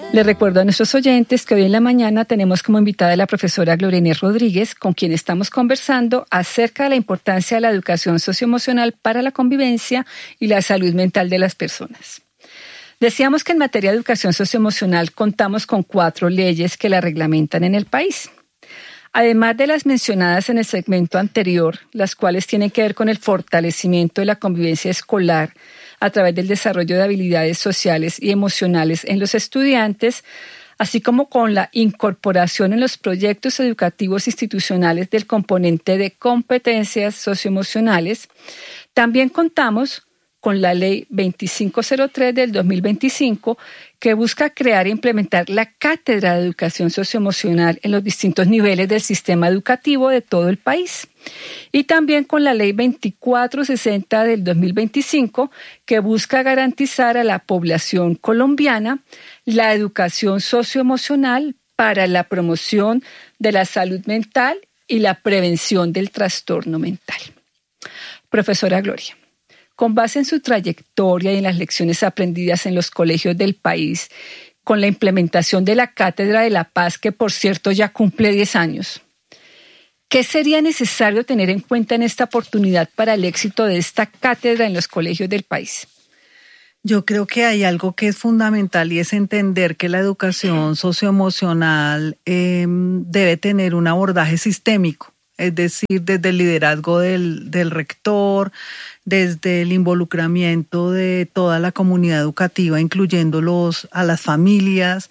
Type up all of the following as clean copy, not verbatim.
Les recuerdo a nuestros oyentes que hoy en la mañana tenemos como invitada a la profesora Gloria Inés Rodríguez, con quien estamos conversando acerca de la importancia de la educación socioemocional para la convivencia y la salud mental de las personas. Decíamos que en materia de educación socioemocional contamos con 4 leyes que la reglamentan en el país. Además de las mencionadas en el segmento anterior, las cuales tienen que ver con el fortalecimiento de la convivencia escolar a través del desarrollo de habilidades sociales y emocionales en los estudiantes, así como con la incorporación en los proyectos educativos institucionales del componente de competencias socioemocionales, también contamos con la Ley 2503 del 2025, que busca crear e implementar la Cátedra de Educación Socioemocional en los distintos niveles del sistema educativo de todo el país. Y también con la Ley 2460 del 2025, que busca garantizar a la población colombiana la educación socioemocional para la promoción de la salud mental y la prevención del trastorno mental. Profesora Gloria, con base en su trayectoria y en las lecciones aprendidas en los colegios del país, con la implementación de la Cátedra de la Paz, que por cierto ya cumple 10 años, ¿qué sería necesario tener en cuenta en esta oportunidad para el éxito de esta cátedra en los colegios del país? Yo creo que hay algo que es fundamental y es entender que la educación socioemocional debe tener un abordaje sistémico, es decir, desde el liderazgo del rector, desde el involucramiento de toda la comunidad educativa, incluyendo a las familias.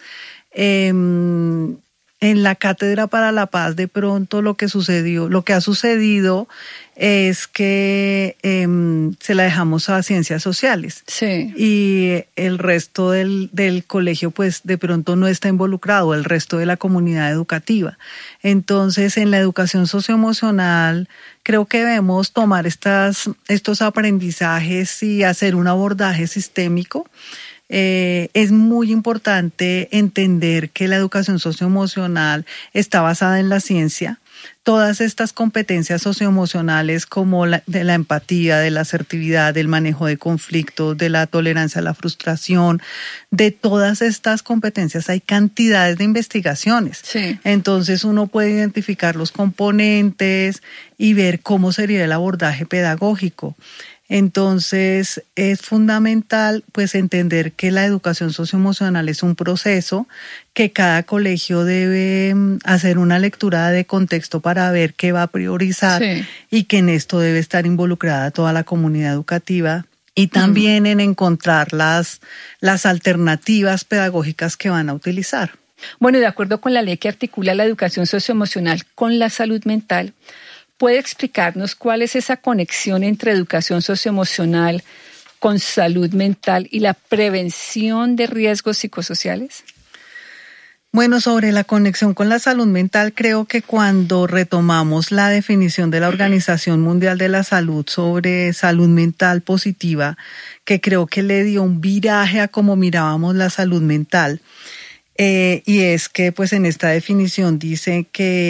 En la Cátedra para la Paz, de pronto lo que ha sucedido es que se la dejamos a ciencias sociales. Sí. Y el resto del colegio, pues, de pronto no está involucrado, el resto de la comunidad educativa. Entonces, en la educación socioemocional, creo que debemos tomar estos aprendizajes y hacer un abordaje sistémico. Es muy importante entender que la educación socioemocional está basada en la ciencia. Todas estas competencias socioemocionales como de la empatía, de la asertividad, del manejo de conflictos, de la tolerancia a la frustración, de todas estas competencias hay cantidades de investigaciones. Sí. Entonces uno puede identificar los componentes y ver cómo sería el abordaje pedagógico. Entonces es fundamental pues entender que la educación socioemocional es un proceso, que cada colegio debe hacer una lectura de contexto para ver qué va a priorizar. Sí. Y que en esto debe estar involucrada toda la comunidad educativa y también en encontrar las alternativas pedagógicas que van a utilizar. Bueno, de acuerdo con la ley que articula la educación socioemocional con la salud mental, ¿puede explicarnos cuál es esa conexión entre educación socioemocional con salud mental y la prevención de riesgos psicosociales? Bueno, sobre la conexión con la salud mental, creo que cuando retomamos la definición de la Organización Mundial de la Salud sobre salud mental positiva, que creo que le dio un viraje a cómo mirábamos la salud mental, y es que pues en esta definición dice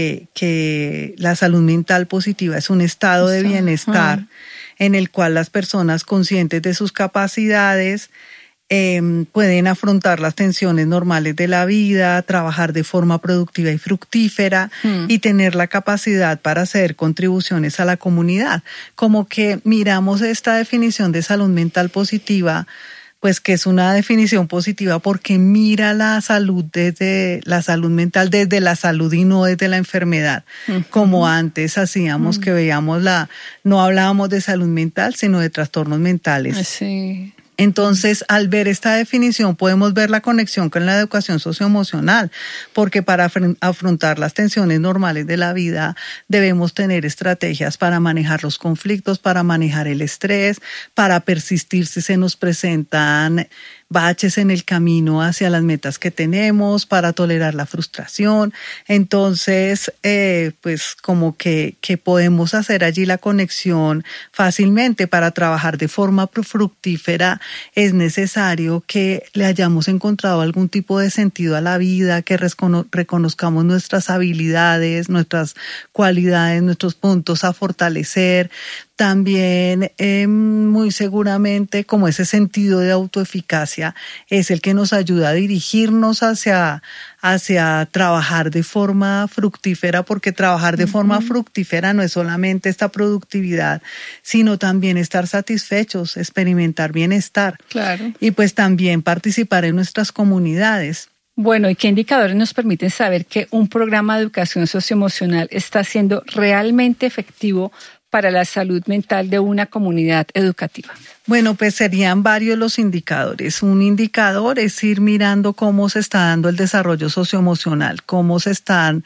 que la salud mental positiva es un estado de bienestar en el cual las personas conscientes de sus capacidades pueden afrontar las tensiones normales de la vida, trabajar de forma productiva y fructífera y tener la capacidad para hacer contribuciones a la comunidad. Como que miramos esta definición de salud mental positiva, pues que es una definición positiva porque mira la salud mental desde la salud y no desde la enfermedad, como antes hacíamos que veíamos no hablábamos de salud mental, sino de trastornos mentales. Sí. Entonces, al ver esta definición, podemos ver la conexión con la educación socioemocional, porque para afrontar las tensiones normales de la vida, debemos tener estrategias para manejar los conflictos, para manejar el estrés, para persistir si se nos presentan baches en el camino hacia las metas que tenemos, para tolerar la frustración. Entonces, pues como que podemos hacer allí la conexión fácilmente. Para trabajar de forma fructífera es necesario que le hayamos encontrado algún tipo de sentido a la vida, que reconozcamos nuestras habilidades, nuestras cualidades, nuestros puntos a fortalecer, también muy seguramente como ese sentido de autoeficacia es el que nos ayuda a dirigirnos hacia trabajar de forma fructífera, porque trabajar de forma fructífera no es solamente esta productividad, sino también estar satisfechos, experimentar bienestar. Claro. Y pues también participar en nuestras comunidades. Bueno, ¿y qué indicadores nos permiten saber que un programa de educación socioemocional está siendo realmente efectivo para la salud mental de una comunidad educativa? Bueno, pues serían varios los indicadores. Un indicador es ir mirando cómo se está dando el desarrollo socioemocional, cómo se están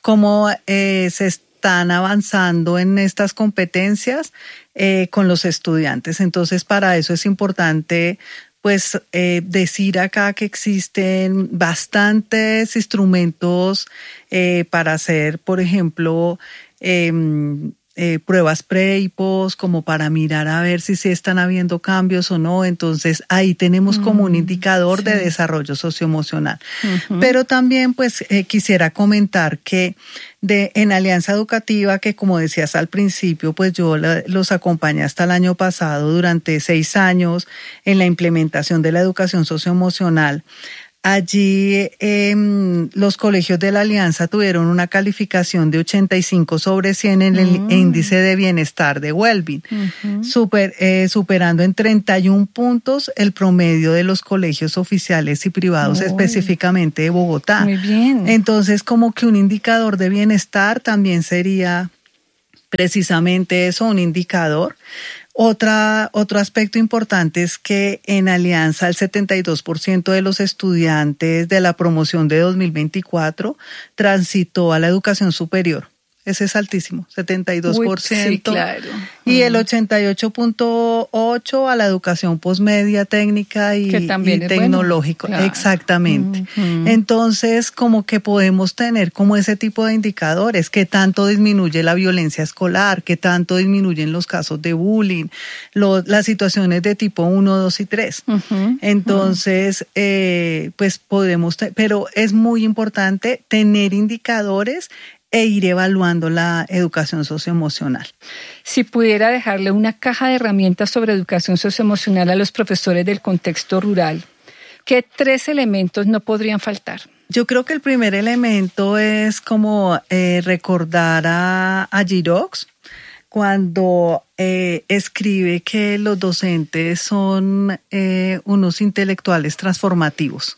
avanzando en estas competencias con los estudiantes. Entonces, para eso es importante pues decir acá que existen bastantes instrumentos para hacer, por ejemplo, pruebas pre y post, como para mirar a ver si se están habiendo cambios o no. Entonces ahí tenemos como un indicador de desarrollo socioemocional. Pero también pues quisiera comentar que en Alianza Educativa, que como decías al principio, pues yo los acompañé hasta el año pasado durante 6 años en la implementación de la educación socioemocional. Allí los colegios de la Alianza tuvieron una calificación de 85 sobre 100 en el índice de bienestar de Wellbeing, superando en 31 puntos el promedio de los colegios oficiales y privados, específicamente de Bogotá. Muy bien. Entonces, como que un indicador de bienestar también sería precisamente eso, un indicador. Otro aspecto importante es que en Alianza el 72% de los estudiantes de la promoción de 2024 transitó a la educación superior. Ese es altísimo, 72%. Uy, sí, claro. Y el 88.8% a la educación posmedia, técnica y tecnológica. Bueno. Claro. Exactamente. Entonces, como que podemos tener como ese tipo de indicadores, qué tanto disminuye la violencia escolar, qué tanto disminuyen los casos de bullying, las situaciones de tipo 1, 2 y 3. Entonces, pues podemos, pero es muy importante tener indicadores e ir evaluando la educación socioemocional. Si pudiera dejarle una caja de herramientas sobre educación socioemocional a los profesores del contexto rural, ¿qué 3 elementos no podrían faltar? Yo creo que el primer elemento es como recordar a Giroux cuando escribe que los docentes son unos intelectuales transformativos.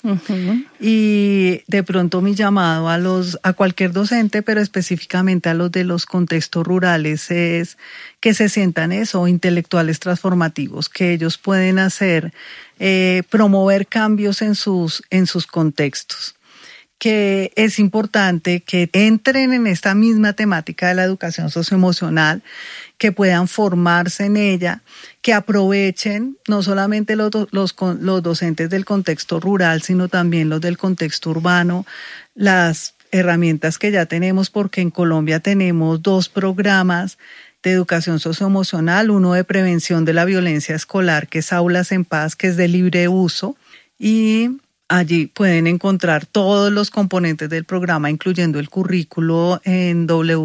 Y de pronto mi llamado a cualquier docente, pero específicamente a los de los contextos rurales, es que se sientan intelectuales transformativos, que ellos pueden hacer, promover cambios en sus contextos. Que es importante que entren en esta misma temática de la educación socioemocional, que puedan formarse en ella, que aprovechen no solamente los docentes del contexto rural, sino también los del contexto urbano, las herramientas que ya tenemos, porque en Colombia tenemos 2 programas de educación socioemocional, uno de prevención de la violencia escolar, que es Aulas en Paz, que es de libre uso, y allí pueden encontrar todos los componentes del programa, incluyendo el currículo, en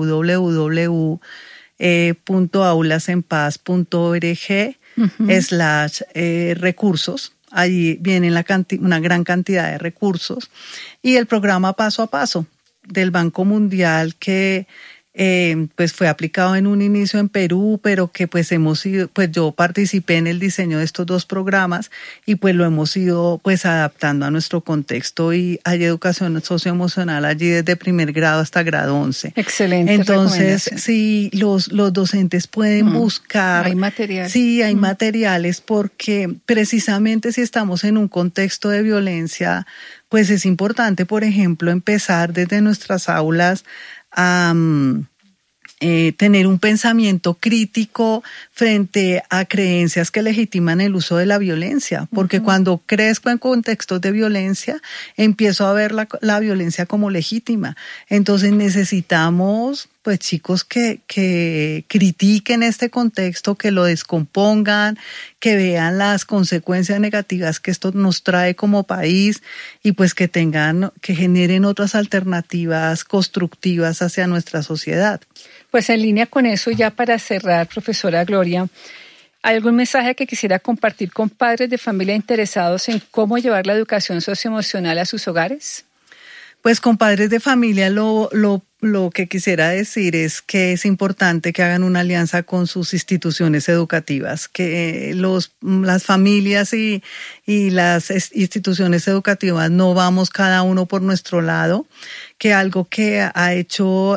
www.aulasenpaz.org/recursos. Allí viene una gran cantidad de recursos. Y el programa Paso a Paso del Banco Mundial, que pues fue aplicado en un inicio en Perú, pero que pues yo participé en el diseño de estos 2 programas y pues lo hemos ido pues adaptando a nuestro contexto, y hay educación socioemocional allí desde primer grado hasta grado 11. Excelente. Entonces, sí, los docentes pueden buscar. Hay materiales. Sí, hay materiales, porque precisamente si estamos en un contexto de violencia, pues es importante, por ejemplo, empezar desde nuestras aulas a tener un pensamiento crítico frente a creencias que legitiman el uso de la violencia, porque cuando crezco en contextos de violencia, empiezo a ver la violencia como legítima. Entonces necesitamos pues chicos que critiquen este contexto, que lo descompongan, que vean las consecuencias negativas que esto nos trae como país y pues que generen otras alternativas constructivas hacia nuestra sociedad. Pues en línea con eso, ya para cerrar, profesora Gloria, ¿hay algún mensaje que quisiera compartir con padres de familia interesados en cómo llevar la educación socioemocional a sus hogares? Pues con padres de familia lo que quisiera decir es que es importante que hagan una alianza con sus instituciones educativas, que las familias y las instituciones educativas no vamos cada uno por nuestro lado, que algo que ha hecho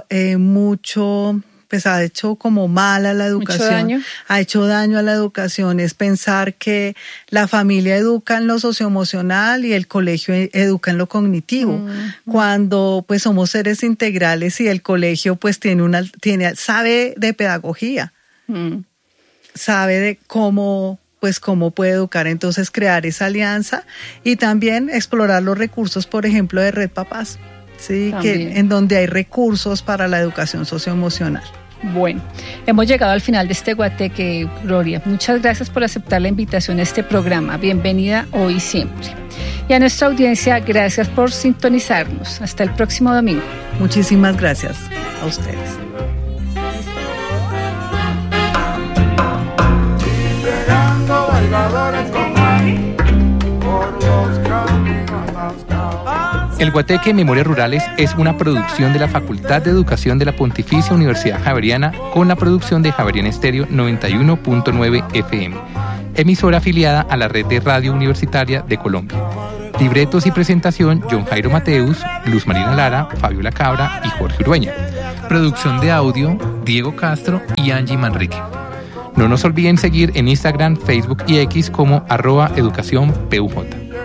ha hecho como mal a la educación, ha hecho daño a la educación, es pensar que la familia educa en lo socioemocional y el colegio educa en lo cognitivo, cuando pues somos seres integrales y el colegio pues sabe de pedagogía, sabe de cómo puede educar, entonces crear esa alianza y también explorar los recursos, por ejemplo, de Red Papás. Sí, en donde hay recursos para la educación socioemocional. Bueno, hemos llegado al final de este Guateque, Gloria. Muchas gracias por aceptar la invitación a este programa. Bienvenida hoy y siempre. Y a nuestra audiencia, gracias por sintonizarnos. Hasta el próximo domingo. Muchísimas gracias a ustedes. El Guateque Memorias Rurales es una producción de la Facultad de Educación de la Pontificia Universidad Javeriana con la producción de Javeriana Estéreo 91.9 FM, emisora afiliada a la red de radio universitaria de Colombia. Libretos y presentación: John Jairo Mateus, Luz Marina Lara, Fabiola Cabra y Jorge Urueña. Producción de audio: Diego Castro y Angie Manrique. No nos olviden seguir en Instagram, Facebook y X como @educacionpuj.